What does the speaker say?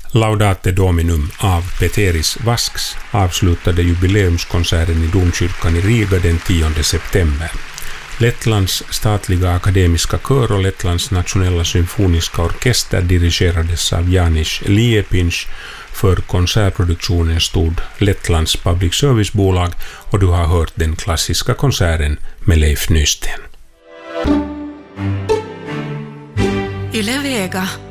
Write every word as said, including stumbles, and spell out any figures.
Laudate Dominum av Peteris Vasks avslutade jubileumskonserten i domkyrkan i Riga den tionde september. Lettlands statliga akademiska kör och Lettlands nationella symfoniska orkester dirigerades av Janis Liepins. För konsertproduktionen stod Lettlands public service-bolag och du har hört den klassiska konserten med Leif Nysten. Yle Vega.